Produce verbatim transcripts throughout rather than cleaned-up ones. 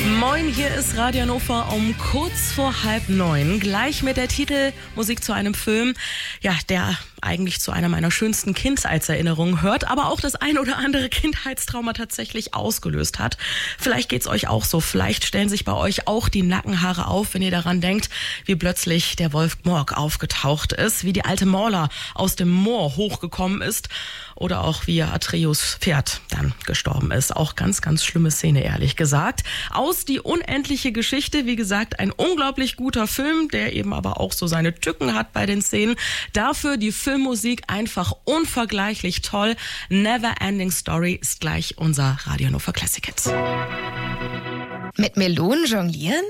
Moin, hier ist Radio Hannover um kurz vor halb neun. Gleich mit der Titelmusik zu einem Film, ja, der eigentlich zu einer meiner schönsten Kindheitserinnerungen hört, aber auch das ein oder andere Kindheitstrauma tatsächlich ausgelöst hat. Vielleicht geht's euch auch so. Vielleicht stellen sich bei euch auch die Nackenhaare auf, wenn ihr daran denkt, wie plötzlich der Wolf Gmork aufgetaucht ist, wie die alte Morla aus dem Moor hochgekommen ist oder auch wie Atreus Pferd dann gestorben ist. Auch ganz, ganz schlimme Szene, ehrlich gesagt. Aus Die unendliche Geschichte, wie gesagt, ein unglaublich guter Film, der eben aber auch so seine Tücken hat bei den Szenen. Dafür die Filmmusik einfach unvergleichlich toll. Never Ending Story ist gleich unser Radio Hannover Classic Hit. Mit Melonen jonglieren?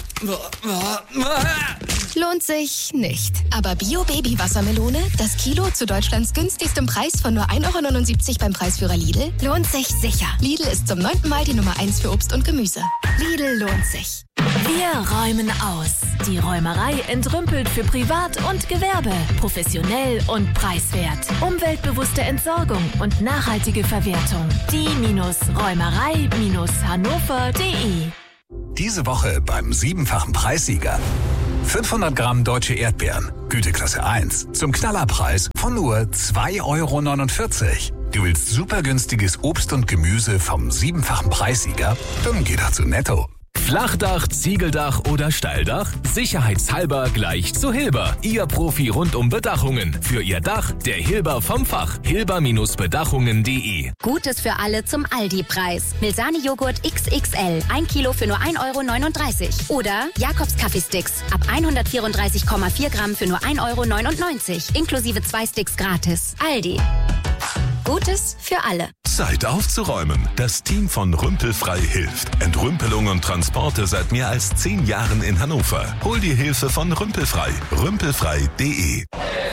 Lohnt sich nicht. Aber Bio-Baby-Wassermelone, das Kilo zu Deutschlands günstigstem Preis von nur ein Euro neunundsiebzig beim Preisführer Lidl, lohnt sich sicher. Lidl ist zum neunten Mal die Nummer eins für Obst und Gemüse. Lidl lohnt sich. Wir räumen aus. Die Räumerei entrümpelt für Privat und Gewerbe. Professionell und preiswert. Umweltbewusste Entsorgung und nachhaltige Verwertung. Die-Räumerei Hannover punkt de. Diese Woche beim siebenfachen Preissieger. fünfhundert Gramm deutsche Erdbeeren, Güteklasse eins, zum Knallerpreis von nur zwei Euro neunundvierzig. Du willst super günstiges Obst und Gemüse vom siebenfachen Preissieger? Dann geh doch zu Netto. Flachdach, Ziegeldach oder Steildach? Sicherheitshalber gleich zu Hilber. Ihr Profi rund um Bedachungen. Für Ihr Dach, der Hilber vom Fach. hilber Bedachungen punkt de. Gutes für alle zum Aldi-Preis. Milsani-Joghurt X X L. Ein Kilo für nur ein Euro neununddreißig. Oder Jakobs Kaffeesticks. Ab hundertvierunddreißig Komma vier Gramm für nur ein Euro neunundneunzig. Inklusive zwei Sticks gratis. Aldi. Gutes für alle. Zeit aufzuräumen. Das Team von Rümpelfrei hilft. Entrümpelung und Transporte seit mehr als zehn Jahren in Hannover. Hol die Hilfe von Rümpelfrei. rümpelfrei punkt de.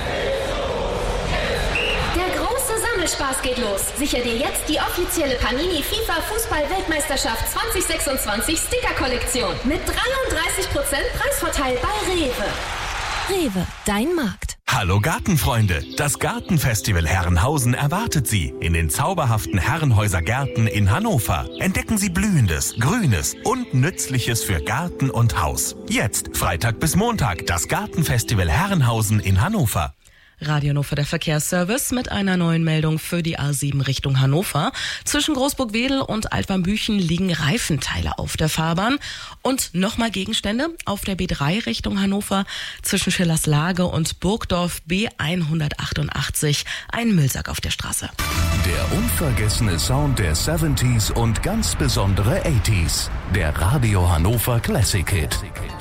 Der große Sammelspaß geht los. Sicher dir jetzt die offizielle Panini FIFA Fußball-Weltmeisterschaft zwanzig sechsundzwanzig Sticker-Kollektion. Mit dreiunddreißig Prozent Preisvorteil bei Rewe. Rewe, dein Markt. Hallo Gartenfreunde, das Gartenfestival Herrenhausen erwartet Sie in den zauberhaften Herrenhäuser Gärten in Hannover. Entdecken Sie Blühendes, Grünes und Nützliches für Garten und Haus. Jetzt, Freitag bis Montag, das Gartenfestival Herrenhausen in Hannover. Radio Hannover, der Verkehrsservice mit einer neuen Meldung für die A sieben Richtung Hannover. Zwischen Großburg-Wedel und Altwarmbüchen liegen Reifenteile auf der Fahrbahn. Und nochmal Gegenstände auf der B drei Richtung Hannover zwischen Schillerslage und Burgdorf B hundertachtundachtzig. Ein Müllsack auf der Straße. Der unvergessene Sound der siebziger und ganz besondere achtziger. Der Radio Hannover Classic Hit.